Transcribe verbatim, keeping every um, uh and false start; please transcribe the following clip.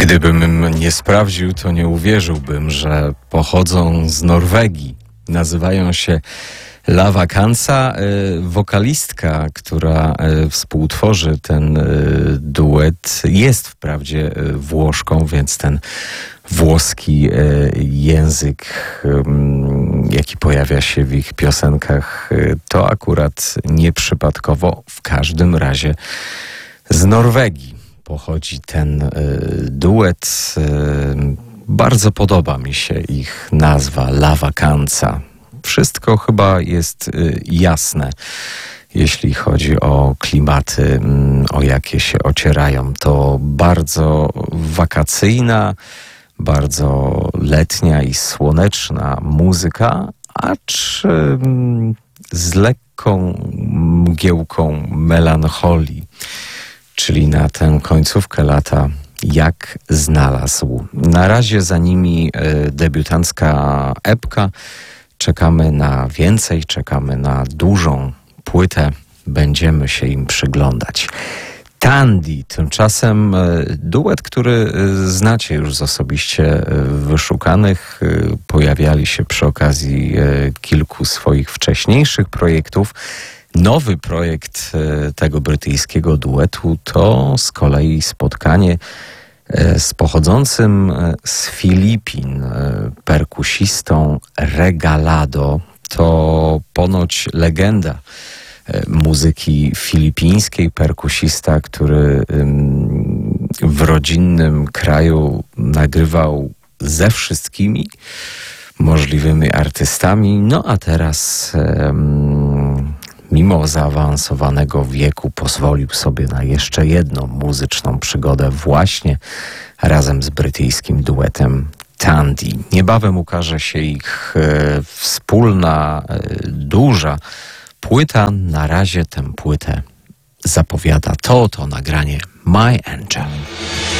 Gdybym nie sprawdził, to nie uwierzyłbym, że pochodzą z Norwegii. Nazywają się La Vacanza. Wokalistka, która współtworzy ten duet, jest wprawdzie Włoszką, więc ten włoski język, jaki pojawia się w ich piosenkach, to akurat nieprzypadkowo. W każdym razie z Norwegii pochodzi ten duet. Bardzo podoba mi się ich nazwa La Vacanza. Wszystko chyba jest jasne, jeśli chodzi o klimaty, o jakie się ocierają. To bardzo wakacyjna, bardzo letnia i słoneczna muzyka, acz z lekką mgiełką melancholii, czyli na tę końcówkę lata jak znalazł. Na razie za nimi debiutancka epka. Czekamy na więcej, czekamy na dużą płytę. Będziemy się im przyglądać. Tandy, tymczasem duet, który znacie już z osobiście wyszukanych. Pojawiali się przy okazji kilku swoich wcześniejszych projektów. Nowy projekt tego brytyjskiego duetu to z kolei spotkanie z pochodzącym z Filipin perkusistą Regalado. To ponoć legenda muzyki filipińskiej, perkusista, który w rodzinnym kraju nagrywał ze wszystkimi możliwymi artystami, no a teraz mimo zaawansowanego wieku pozwolił sobie na jeszcze jedną muzyczną przygodę właśnie razem z brytyjskim duetem Tandy. Niebawem ukaże się ich e, wspólna, e, duża płyta. Na razie tę płytę zapowiada to oto nagranie My Angel.